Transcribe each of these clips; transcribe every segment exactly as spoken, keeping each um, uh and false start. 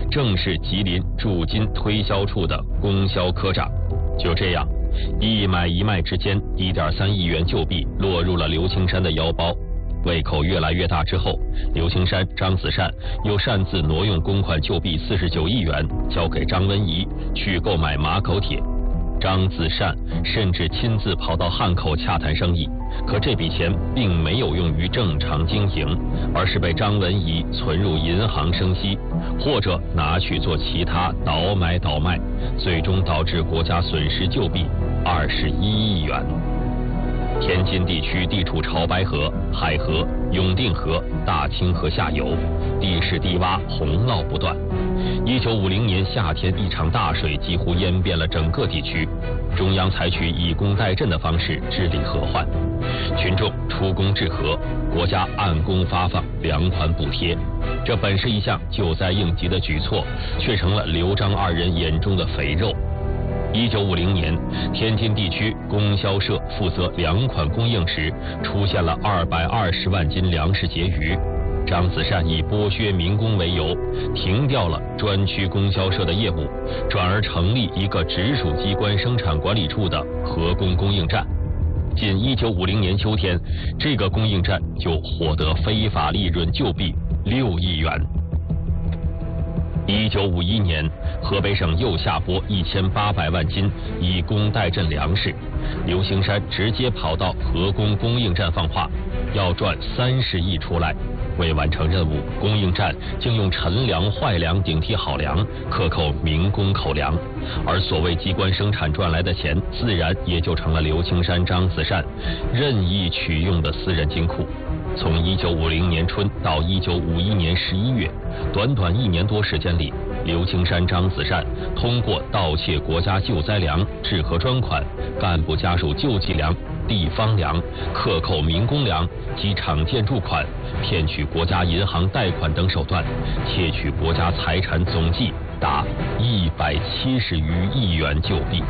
正是吉林驻京推销处的供销科长。就这样，一买一卖之间，一点三亿元旧币落入了刘青山的腰包。胃口越来越大之后，刘青山、张子善又擅自挪用公款旧币四十九亿元，交给张文仪去购买马口铁。张子善甚至亲自跑到汉口洽谈生意，可这笔钱并没有用于正常经营，而是被张文仪存入银行生息，或者拿去做其他倒买倒卖，最终导致国家损失旧币二十一亿元。天津地区地处潮白河、海河、永定河、大清河下游，地势低洼，洪涝不断。一九五零年夏天，一场大水几乎淹遍了整个地区。中央采取以工代赈的方式治理河患，群众出工治河，国家按工发放粮款补贴。这本是一项救灾应急的举措，却成了刘张二人眼中的肥肉。一九五零年，天津地区供销社负责粮款供应时，出现了二百二十万斤粮食结余。张子善以剥削民工为由，停掉了专区供销社的业务，转而成立一个直属机关生产管理处的河工供应站。仅一九五零年秋天，这个供应站就获得非法利润旧币六亿元。一九五一年，河北省又下拨一千八百万斤以工代赈粮食，刘青山直接跑到河工供应站放话，要赚三十亿出来。为完成任务，供应站竟用陈粮、坏粮顶替好粮，克扣民工口粮，而所谓机关生产赚来的钱，自然也就成了刘青山、张子善任意取用的私人金库。从一九五零年春到一九五一年十一月，短短一年多时间里，刘青山、张子善通过盗窃国家救灾粮、治河专款、干部家属救济粮、地方粮、克扣民工粮及厂建筑款，骗取国家银行贷款等手段，窃取国家财产总计达一百七十余亿元旧币。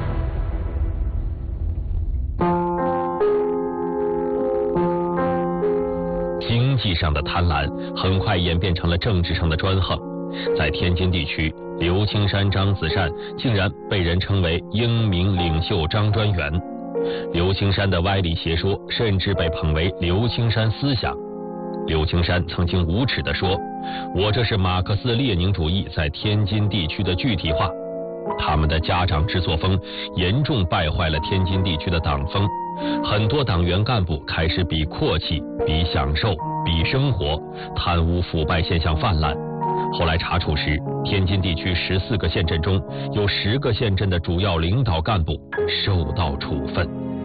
经济上的贪婪很快演变成了政治上的专横。在天津地区，刘青山、张子善竟然被人称为英明领袖张专员。刘青山的歪理邪说甚至被捧为刘青山思想。刘青山曾经无耻地说：“我这是马克思列宁主义在天津地区的具体化。”他们的家长制作风严重败坏了天津地区的党风，很多党员干部开始比阔气、比享受、比生活，贪污腐败现象泛滥。后来查处时，天津地区十四个县镇中有十个县镇的主要领导干部受到处分。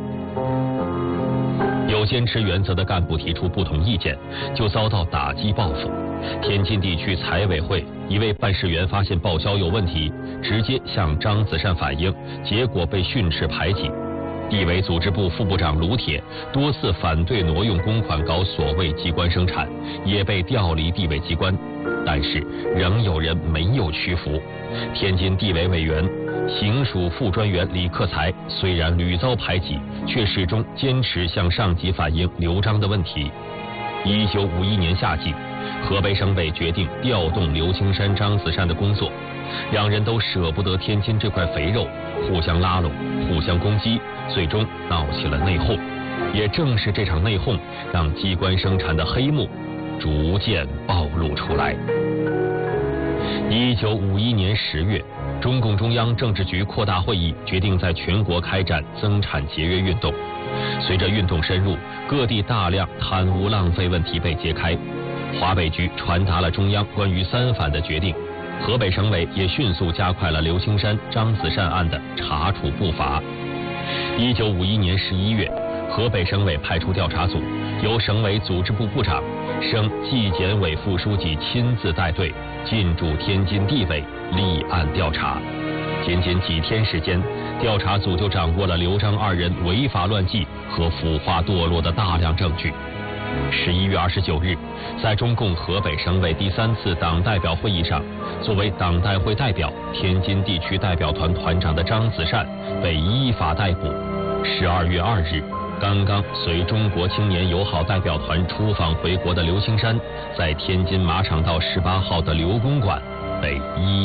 有坚持原则的干部提出不同意见，就遭到打击报复。天津地区财委会一位办事员发现报销有问题，直接向张子善反映，结果被训斥排挤。地委组织部副部长卢铁多次反对挪用公款搞所谓机关生产，也被调离地委机关，但是仍有人没有屈服。天津地委委员、行署副专员李克才虽然屡遭排挤，却始终坚持向上级反映刘张的问题。一九五一年夏季，河北省委决定调动刘青山、张子善的工作，两人都舍不得天津这块肥肉，互相拉拢，互相攻击，最终闹起了内讧。也正是这场内讧，让机关生产的黑幕逐渐暴露出来。一九五一年十月，中共中央政治局扩大会议决定在全国开展增产节约运动。随着运动深入，各地大量贪污浪费问题被揭开。华北局传达了中央关于三反的决定，河北省委也迅速加快了刘青山、张子善案的查处步伐。一九五一年十一月，河北省委派出调查组，由省委组织部部长、省纪检委副书记亲自带队进驻天津地委立案调查。仅仅几天时间，调查组就掌握了刘张二人违法乱纪和腐化堕落的大量证据。十一月二十九日，在中共河北省委第三次党代表会议上，作为党代会代表、天津地区代表团团长的张子善被依法逮捕。十二月二日，刚刚随中国青年友好代表团出访回国的刘青山，在天津马场道十八号的刘公馆被依